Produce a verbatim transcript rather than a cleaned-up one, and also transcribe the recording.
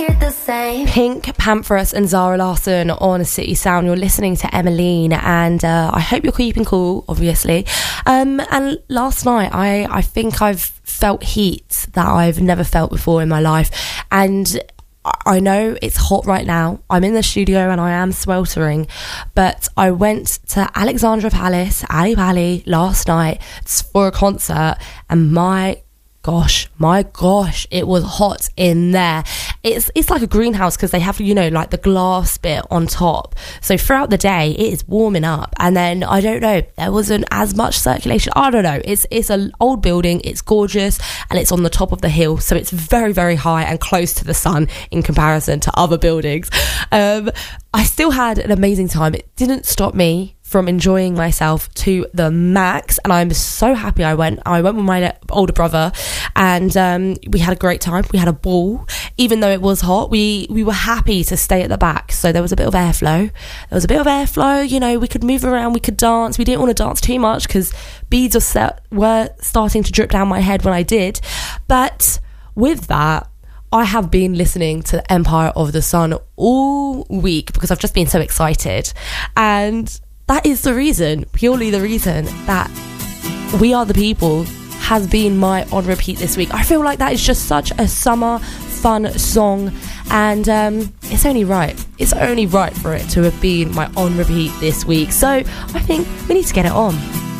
hear the same. Pink, Pantherus and Zara Larsson on City Sound. You're listening to Emmeline, and uh, I hope you're keeping cool, obviously. Um, and last night, I, I think I've felt heat that I've never felt before in my life. And I know it's hot right now. I'm in the studio and I am sweltering, but I went to Alexandra Palace, Ali Pali, last night for a concert, and my gosh, my gosh, it was hot in there. It's it's like a greenhouse because they have, you know, like the glass bit on top. So throughout the day, it is warming up. And then, I don't know, there wasn't as much circulation. I don't know. It's it's an old building. It's gorgeous. And it's on the top of the hill. So it's very, very high and close to the sun in comparison to other buildings. Um, I still had an amazing time. It didn't stop me from enjoying myself to the max, and I'm so happy I went. I went with my older brother, and um, we had a great time. We had a ball, even though it was hot. We we were happy to stay at the back, so there was a bit of airflow. There was a bit of airflow. You know, we could move around, we could dance. We didn't want to dance too much because beads were, set, were starting to drip down my head when I did. But with that, I have been listening to Empire of the Sun all week because I've just been so excited, and that is the reason, purely the reason, that We Are the People has been my on repeat this week. I feel like that is just such a summer fun song, and um, it's only right. It's only right for it to have been my on repeat this week. So I think we need to get it on.